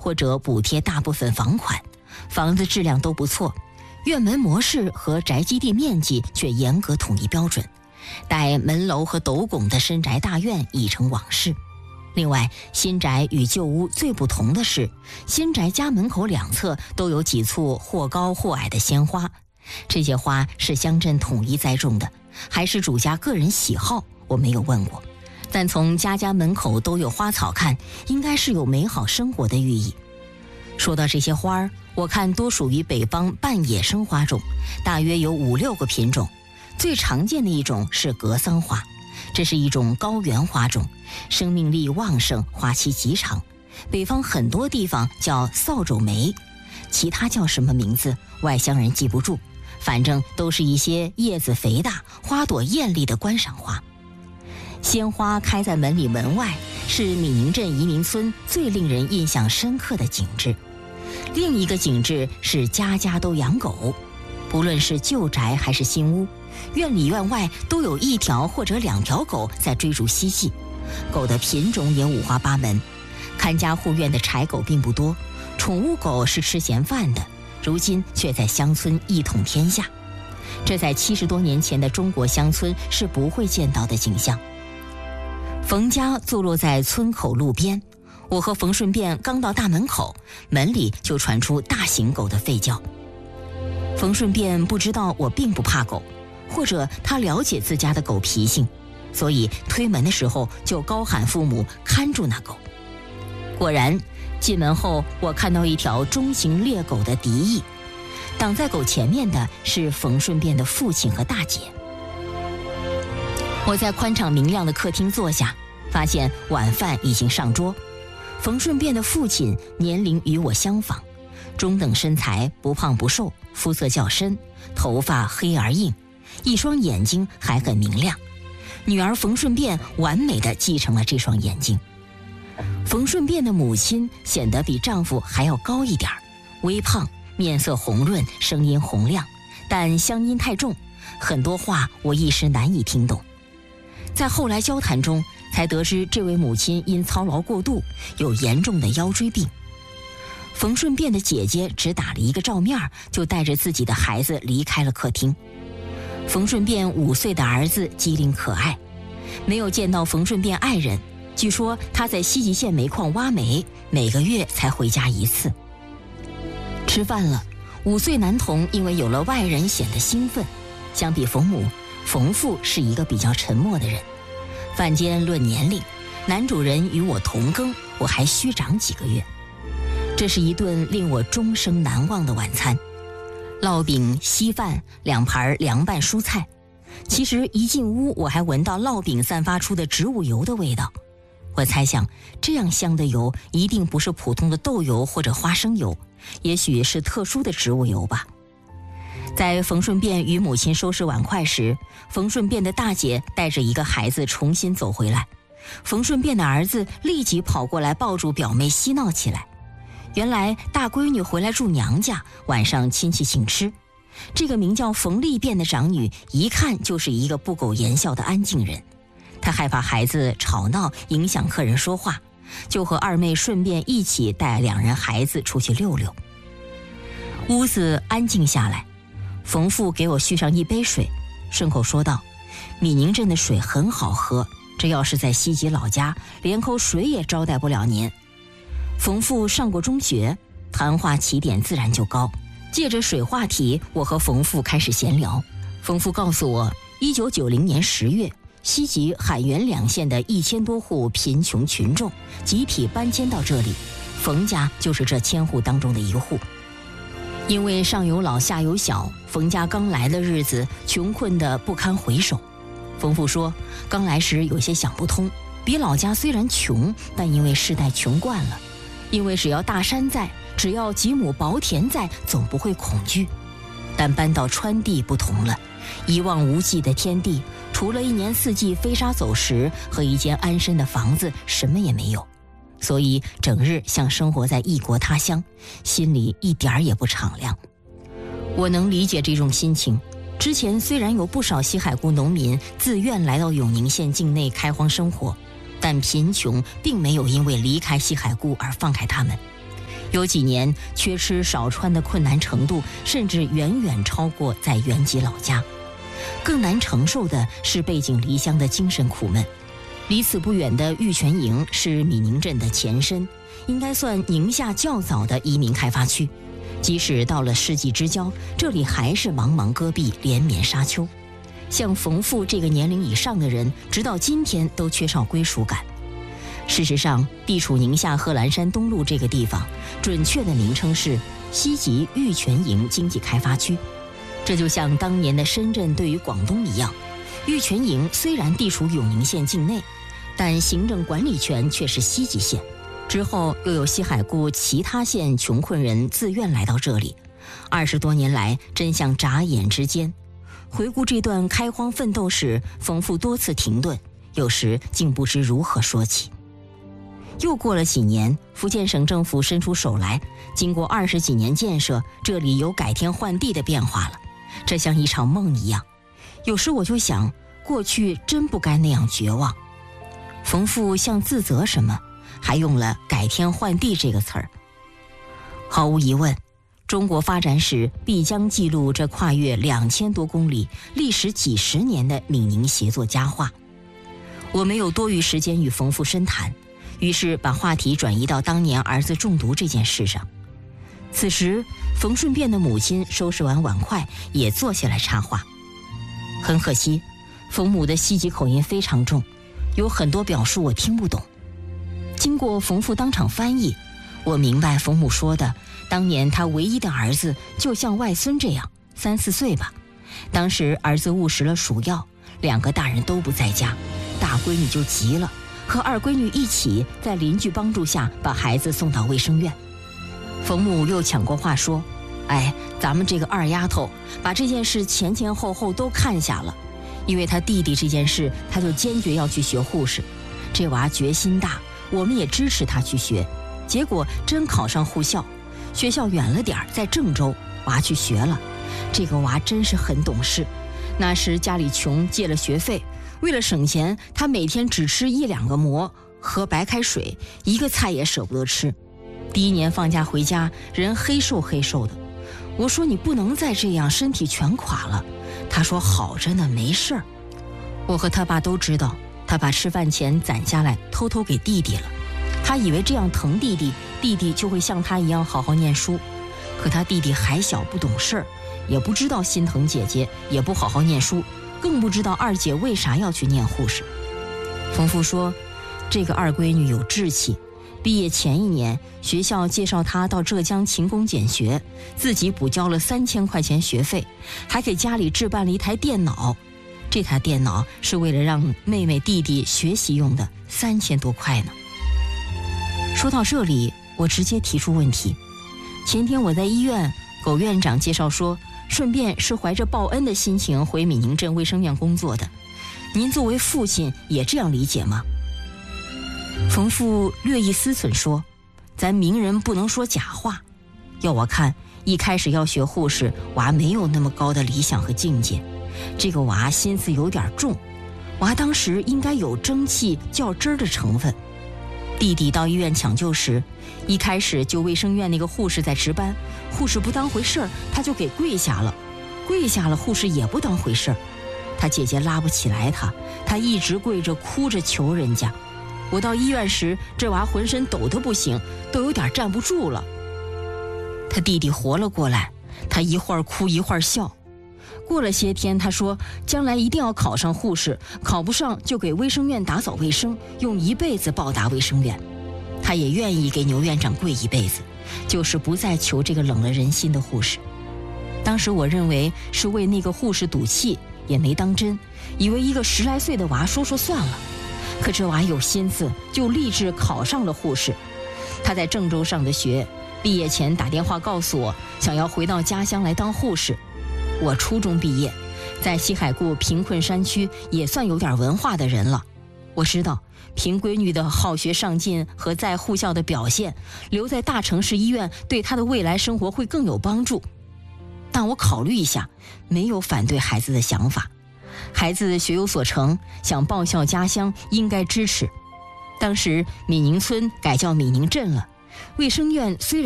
或者补贴大部分房款，房子质量都不错，院门模式和宅基地面积却严格统一标准，待门楼和斗拱的深宅大院已成往事。另外，新宅与旧屋最不同的是，新宅家门口两侧都有几簇或高或矮的鲜花，这些花是乡镇统一栽种的，还是主家个人喜好，我没有问过。但从家家门口都有花草看，应该是有美好生活的寓意。说到这些花儿，我看多属于北方半野生花种，大约有5-6个品种。最常见的一种是格桑花，这是一种高原花种，生命力旺盛，花期极长。北方很多地方叫扫帚梅，其他叫什么名字，外乡人记不住，反正都是一些叶子肥大、花朵艳丽的观赏花。鲜花开在门里门外，是闽宁镇移民村最令人印象深刻的景致。另一个景致是家家都养狗，不论是旧宅还是新屋，院里院外都有1条或者2条狗在追逐嬉戏，狗的品种也五花八门。看家护院的柴狗并不多，宠物狗是吃闲饭的，如今却在乡村一统天下。这在70多年前的中国乡村是不会见到的景象。冯家坐落在村口路边，我和冯顺便刚到大门口，门里就传出大型狗的吠叫。冯顺便不知道我并不怕狗，或者他了解自家的狗脾性，所以推门的时候就高喊父母看住那狗。果然，进门后我看到一条中型猎狗的敌意，挡在狗前面的是冯顺便的父亲和大姐。我在宽敞明亮的客厅坐下，发现晚饭已经上桌。冯顺便的父亲年龄与我相仿，中等身材，不胖不瘦，肤色较深，头发黑而硬，一双眼睛还很明亮。女儿冯顺便完美地继承了这双眼睛。冯顺便的母亲显得比丈夫还要高一点，微胖，面色红润，声音洪亮，但乡音太重，很多话我一时难以听懂。在后来交谈中，才得知这位母亲因操劳过度，有严重的腰椎病。冯顺便的姐姐只打了一个照面，就带着自己的孩子离开了客厅。冯顺便5岁的儿子机灵可爱，没有见到冯顺便爱人，据说他在西极县煤矿挖煤，每个月才回家1次。吃饭了，5岁男童因为有了外人显得兴奋，相比冯母，冯父是一个比较沉默的人。饭间论年龄，男主人与我同庚，我还虚长几个月。这是一顿令我终生难忘的晚餐，烙饼、稀饭，2盘凉拌蔬菜。其实一进屋，我还闻到烙饼散发出的植物油的味道。我猜想，这样香的油一定不是普通的豆油或者花生油，也许是特殊的植物油吧。在冯顺便与母亲收拾碗筷时，冯顺便的大姐带着一个孩子重新走回来，冯顺便的儿子立即跑过来抱住表妹嬉闹起来。原来大闺女回来住娘家，晚上亲戚请吃。这个名叫冯丽便的长女一看就是一个不苟言笑的安静人，她害怕孩子吵闹影响客人说话，就和二妹顺便一起带2人孩子出去溜溜。屋子安静下来，冯父给我续上一杯水，顺口说道：“闽宁镇的水很好喝，这要是在西极老家，连口水也招待不了您。”冯父上过中学，谈话起点自然就高。借着水话题，我和冯父开始闲聊。冯父告诉我，1990年10月，西极海原2县的1000多户贫穷群众集体搬迁到这里，冯家就是这1000户当中的一户。因为上有老下有小，冯家刚来的日子穷困得不堪回首。冯父说，刚来时有些想不通，比老家虽然穷，但因为世代穷惯了，因为只要大山在，只要几亩薄田在，总不会恐惧。但搬到川地不同了，一望无际的天地，除了1年4季飞沙走石和一间安身的房子，什么也没有。所以整日像生活在异国他乡，心里一点儿也不敞亮。我能理解这种心情。之前虽然有不少西海固农民自愿来到永宁县境内开荒生活，但贫穷并没有因为离开西海固而放开他们。 有几年缺吃少穿的困难程度，甚至远远超过在原籍老家。更难承受的是背井离乡的精神苦闷。离此不远的玉泉营是米宁镇的前身，应该算宁夏较早的移民开发区。即使到了世纪之交，这里还是茫茫戈壁，连绵沙丘。像冯父这个年龄以上的人，直到今天都缺少归属感。事实上，地处宁夏贺兰山东麓这个地方，准确的名称是西极玉泉营经济开发区。这就像当年的深圳对于广东一样，玉泉营虽然地处永宁县境内，但行政管理权却是西极县。之后又有西海固其他县穷困人自愿来到这里，20多年来真像眨眼之间。回顾这段开荒奋斗史，冯父多次停顿，有时竟不知如何说起。又过了几年，福建省政府伸出手来，经过20几年建设，这里有改天换地的变化了，这像一场梦一样。有时我就想，过去真不该那样绝望。冯父像自责什么，还用了改天换地这个词儿。毫无疑问，中国发展史必将记录这跨越2000多公里、历时几十年的闽宁协作佳话。我没有多余时间与冯父深谈，于是把话题转移到当年儿子中毒这件事上。此时，冯顺便的母亲收拾完碗筷，也坐下来插话。很可惜，冯母的西籍口音非常重，有很多表述我听不懂。经过冯父当场翻译，我明白冯母说的，当年他唯一的儿子就像外孙这样，3、4岁吧。当时儿子误食了鼠药，2个大人都不在家，大闺女就急了，和二闺女一起在邻居帮助下把孩子送到卫生院。冯母又抢过话说，咱们这个二丫头把这件事前前后后都看下了，因为她弟弟这件事，她就坚决要去学护士。这娃决心大，我们也支持她去学，结果真考上护校，学校远了点，在郑州，娃去学了。这个娃真是很懂事，那时家里穷，借了学费，为了省钱，他每天只吃1、2个馍，喝白开水，一个菜也舍不得吃。第1年放假回家，人黑瘦黑瘦的。我说你不能再这样，身体全垮了。他说好着呢，没事儿。我和他爸都知道，他把吃饭钱攒下来偷偷给弟弟了。他以为这样疼弟弟，弟弟就会像他一样好好念书。可他弟弟还小，不懂事儿，也不知道心疼姐姐，也不好好念书，更不知道二姐为啥要去念护士。冯父说，这个二闺女有志气，毕业前1年，学校介绍她到浙江勤工俭学，自己补交了3000块钱学费，还给家里置办了一台电脑。这台电脑是为了让妹妹弟弟学习用的，3000多块呢。说到这里，我直接提出问题。前天我在医院，苟院长介绍说，顺便是怀着报恩的心情回闽宁镇卫生院工作的。您作为父亲也这样理解吗？冯父略一思忖说，咱名人不能说假话。要我看，一开始要学护士，娃没有那么高的理想和境界。这个娃心思有点重，娃当时应该有争气较真儿的成分。弟弟到医院抢救时，一开始就卫生院那个护士在值班，护士不当回事儿，他就给跪下了，护士也不当回事儿，他姐姐拉不起来他一直跪着哭着求人家。我到医院时，这娃浑身抖得不行，都有点站不住了。他弟弟活了过来，他一会儿哭一会儿笑。过了些天，他说将来一定要考上护士，考不上就给卫生院打扫卫生，用一辈子报答卫生院。他也愿意给牛院长跪一辈子，就是不再求这个冷了人心的护士。当时我认为是为那个护士赌气，也没当真，以为一个10来岁的娃说说算了。可这娃有心思，就立志考上了护士。他在郑州上的学，毕业前打电话告诉我，想要回到家乡来当护士。我初中毕业，在西海固贫困山区也算有点文化的人了。我知道凭闺女的好学上进和在护校的表现，留在大城市医院对她的未来生活会更有帮助。但我考虑一下，没有反对孩子的想法。孩子学有所成，想报效家乡，应该支持。当时闽宁村改叫闽宁镇了，卫生院虽然